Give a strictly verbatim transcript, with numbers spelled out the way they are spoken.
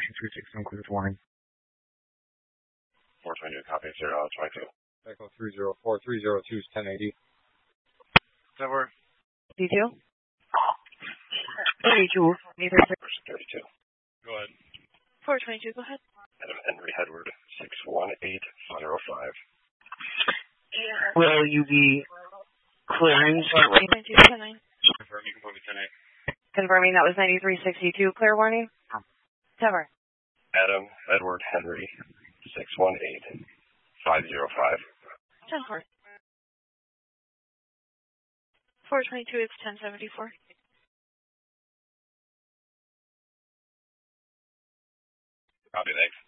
two three six seven, clear with warning. four twenty-two, copy, zero twenty-two. Echo three zero four, three zero two is ten eighty. Tower. D two? thirty-two. thirty-two. Go ahead. four twenty-two, go ahead. Adam Henry Edward, six one eight zero five. Will you be clearing shortly? ninety-two ten nine. Confirm, you can put me ten eight. Confirming that was ninety-three sixty-two. Clear warning. Tower. Adam Edward Henry, six one eight five zero five. ten four. four twenty-two, it's ten seventy-four. Copy, thanks.